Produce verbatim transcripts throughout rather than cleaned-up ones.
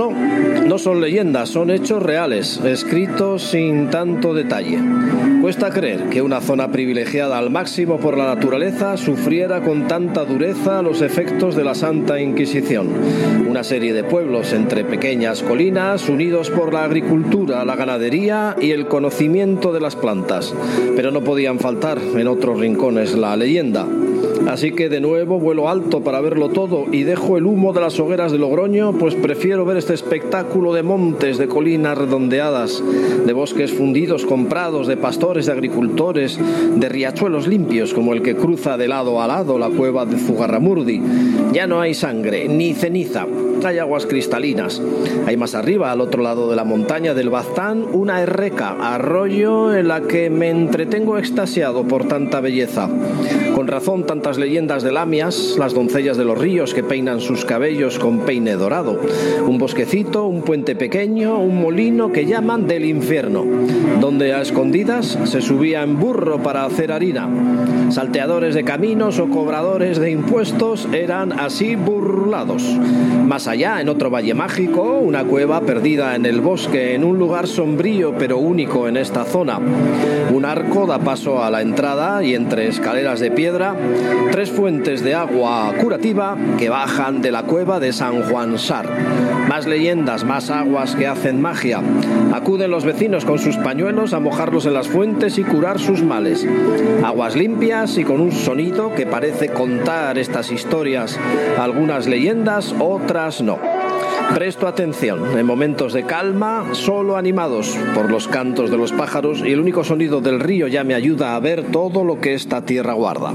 no, no son leyendas, son hechos reales, escritos sin tanto detalle. Cuesta creer que una zona privilegiada al máximo por la naturaleza sufriera con tanta dureza los efectos de la Santa Inquisición. Una serie de pueblos entre pequeñas colinas unidos por la agricultura, la ganadería y el conocimiento de las plantas. Pero no podían faltar en otros rincones la leyenda. Así que de nuevo vuelo alto para verlo todo y dejo el humo de las hogueras de Logroño, pues prefiero ver este espectáculo de montes, de colinas redondeadas, de bosques fundidos con prados, de pastores, de agricultores, de riachuelos limpios como el que cruza de lado a lado la cueva de Zugarramurdi. Ya no hay sangre, ni ceniza, hay aguas cristalinas. Hay más arriba, al otro lado de la montaña del Baztán, una erreca, arroyo en la que me entretengo extasiado por tanta belleza. Con razón, tantas leyendas de lamias, las doncellas de los ríos que peinan sus cabellos con peine dorado, un bosquecito, un puente pequeño, un molino que llaman del infierno, donde a escondidas se subía en burro para hacer harina. Salteadores de caminos o cobradores de impuestos eran así burlados. Más allá, en otro valle mágico, una cueva perdida en el bosque, en un lugar sombrío pero único en esta zona. Un arco da paso a la entrada y entre escaleras de piedra, tres fuentes de agua curativa que bajan de la cueva de San Juan Sar. Más leyendas, más aguas que hacen magia. Acuden los vecinos con sus pañuelos a mojarlos en las fuentes y curar sus males. Aguas limpias y con un sonido que parece contar estas historias. Algunas leyendas, otras no. Presto atención, en momentos de calma, solo animados por los cantos de los pájaros, y el único sonido del río ya me ayuda a ver todo lo que esta tierra guarda.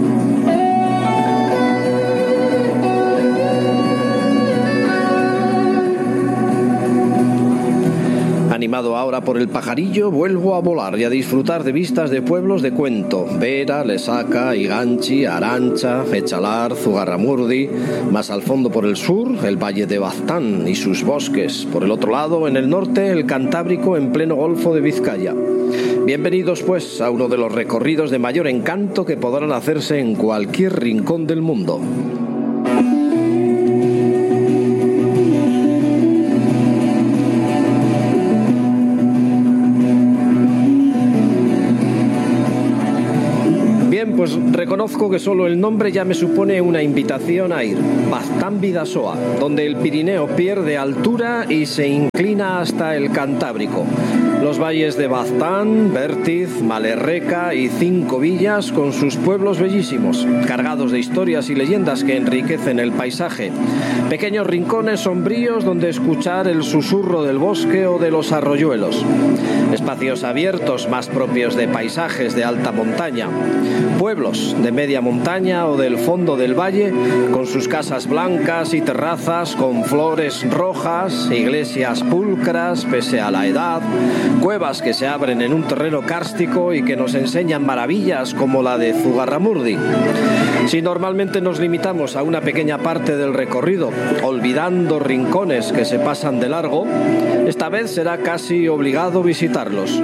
Animado ahora por el pajarillo, vuelvo a volar y a disfrutar de vistas de pueblos de cuento: Vera, Lesaca, Iganchi, Arancha, Echalar, Zugarramurdi. Más al fondo por el sur, el valle de Baztán y sus bosques. Por el otro lado, en el norte, el Cantábrico en pleno Golfo de Vizcaya. Bienvenidos, pues, a uno de los recorridos de mayor encanto que podrán hacerse en cualquier rincón del mundo. Pues reconozco que solo el nombre ya me supone una invitación a ir. Baztán Bidasoa, donde el Pirineo pierde altura y se inclina hasta el Cantábrico. Los valles de Baztán, Vértiz, Malerreca y Cinco Villas, con sus pueblos bellísimos, cargados de historias y leyendas que enriquecen el paisaje. Pequeños rincones sombríos donde escuchar el susurro del bosque o de los arroyuelos. Espacios abiertos más propios de paisajes de alta montaña. Pueblos de media montaña o del fondo del valle, con sus casas blancas y terrazas con flores rojas, iglesias pulcras pese a la edad, cuevas que se abren en un terreno kárstico y que nos enseñan maravillas como la de Zugarramurdi. Si normalmente nos limitamos a una pequeña parte del recorrido, olvidando rincones que se pasan de largo, esta vez será casi obligado visitarlos.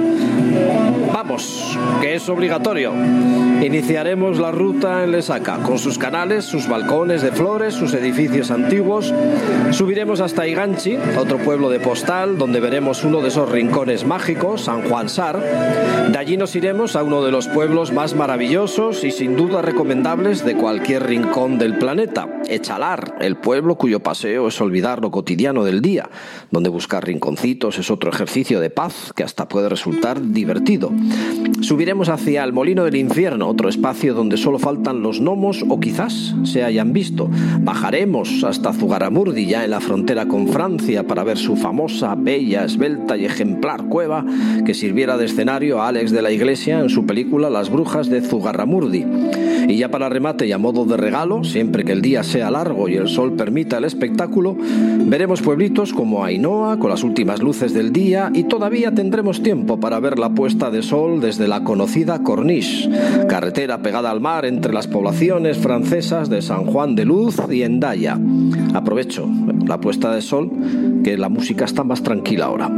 Vamos, que es obligatorio. Iniciaremos la ruta en Lesaca, con sus canales, sus balcones de flores, sus edificios antiguos. Subiremos hasta Iganchi, otro pueblo de postal, donde veremos uno de esos rincones mágicos, San Juan Sar. De allí nos iremos a uno de los pueblos más maravillosos y sin duda recomendables de cualquier rincón del planeta, Echalar, el pueblo cuyo paseo es olvidar lo cotidiano del día, donde buscar rinconcitos es otro ejercicio de paz que hasta puede resultar divertido. Subiremos hacia el Molino del Infierno, otro espacio donde solo faltan los gnomos o quizás se hayan visto. Bajaremos hasta Zugarramurdi, ya en la frontera con Francia, para ver su famosa, bella, esbelta y ejemplar cueva que sirviera de escenario a Alex de la Iglesia en su película Las Brujas de Zugarramurdi. Y ya para remate y a modo de regalo, siempre que el día sea largo y el sol permita el espectáculo, veremos pueblitos como Ainhoa con las últimas luces del día, y todavía tendremos tiempo para ver la puesta de sol desde la conocida Corniche, carretera pegada al mar entre las poblaciones francesas de San Juan de Luz y Hendaya. Aprovecho la puesta de sol, que la música está más tranquila ahora.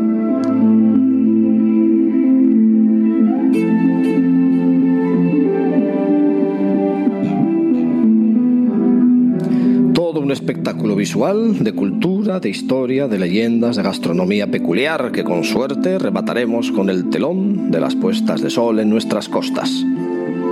un espectáculo visual, de cultura, de historia, de leyendas, de gastronomía peculiar que con suerte remataremos con el telón de las puestas de sol en nuestras costas.